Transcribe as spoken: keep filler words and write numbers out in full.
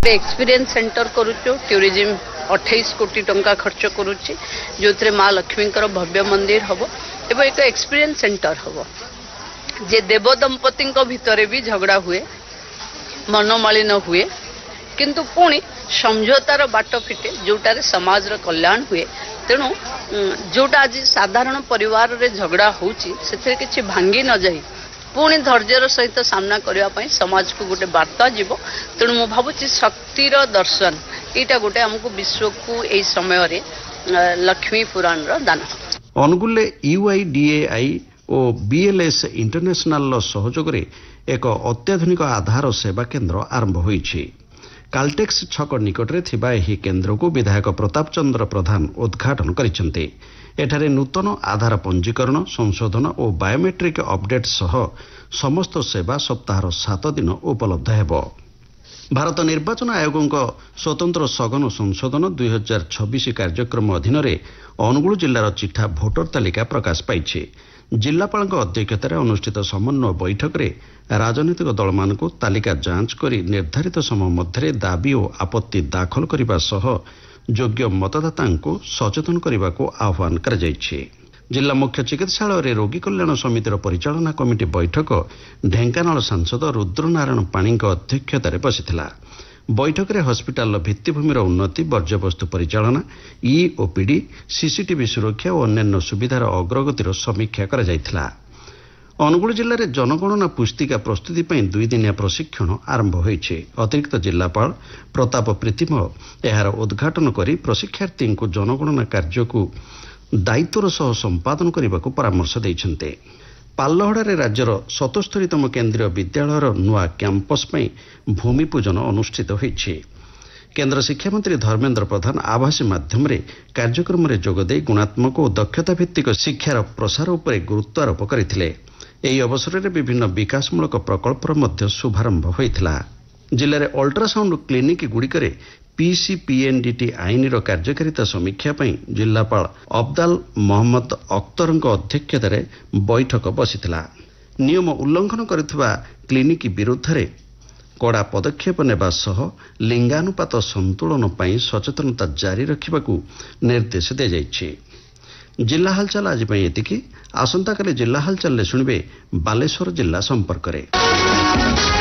Experience centre करूचु tourism अट्ठाईस कोटी टंका खर्च करुच्ची जो थे माँ लक्ष्मी भव्य मंदिर हम एवं एक एक्सपीरियंस सेंटर हम जे देव दंपति भितर भी झगड़ा हुए मनोमालिन हुए किंतु पुणी समझौतार बाट फिटे जोटार समाज कल्याण हुए तेणु जोटा आज साधारण परिवार रे झगड़ा होची से किसी भांगी न जाई पुणी धैर्यर सहित सामना करने समाज को गोटे वार्ता जीव तेणु मु भावुची शक्तिर दर्शन यहाँ गोटे आमको विश्व को यही समय लक्ष्मी पुराण दान। अनुगुल यूआईडीएआई और बीएलएस इंटरनेशनल सहयोग एक अत्याधुनिक आधार सेवा केन्द्र आरंभ होईछि। काल्टेक्स छक निकटरे थिबा एही केन्द्र को विधायक प्रताप चंद्र प्रधान उद्घाटन करिसेंते। एठारे नूतन आधार पंजीकरण संशोधन और बायोमेट्रिक अपडेट सह समस्त सेवा सप्ताहर सात दिन उपलब्ध हेबो। भारत निर्वाचन आयोगों स्वतंत्र सघन संशोधन दुई हजार छब्बीस कार्यक्रम अधीन अनुगुल जिलार चिठा भोटर तालिका प्रकाश पाई। जिलापाल अध्यक्षतार अनुष्ठित समन्वय बैठक में राजनीतिक दल मान तालिका जांच कर निर्धारित समय मध्य दाबी और आपत्ति दाखल करने सह योग्य मतदाता सचेतन करने को आह्वान कर जिला मुख्य चिकित्सालय रोगी कल्याण समितिर परिचालना कमिटी बैठक ढेंकानाल सांसद रुद्रनारायण पाणी अध्यक्षतार बसिथिला। बैठक में हस्पिटाल भित्तिभूमिर उन्नति वर्ज्यवस्तु परिचालना ई ओपीडी सीसीटीवी सुरक्षा और अन्य सुविधार अग्रगतिर समीक्षा करा जायथिला। अनुगुल जिले में जनगणना पुस्तिका प्रस्तुति पर दुई दिनिया प्रशिक्षण आरंभ होईछि। अतिरिक्त जिलापाल प्रताप प्रीतिम यार उद्घाटन कर प्रशिक्षार्थी को जनगणना कार्य को दायित्वर सह संपादन करने को परामर्श देइछन्ते। पाल्लहड़ारे राज्यर सतस्तरीतम केन्द्रीय विद्यालयर नुआ कैंपस में भूमि पूजन अनुष्ठित होईछि। केन्द्र शिक्षा मंत्री धर्मेन्द्र प्रधान आभासी माध्यम कार्यक्रम में जोगदे गुणात्मक और दक्षता भित्तिक शिक्षार प्रसार उपर गुरुत्व आरोप करथिले। एही अवसर में विभिन्न विकासमूलक प्रकल्पर मध्य शुभारंभ होइथिला। जिले में अल्ट्रासाउंड क्लिनिक गुड़िकरे पीसीपीएनडीटी आईन कार्यकारिता समीक्षा पर जिलापाल अब्दाल मोहम्मद अख्तर अध्यक्षतार बैठक बसिथिला। नियम उल्लंघन करुवा क्लिनिक विरुद्ध में कड़ा पदक्षेप नेबा सह लिंगानुपात संतुलन पर सचेतनता जारी रखा निर्देश दी जाइछि। जिला हालचाल आज एतिकी। आसंता काली जिला हालचाल शुणिबे बालेश्वर जिला संपर्क में।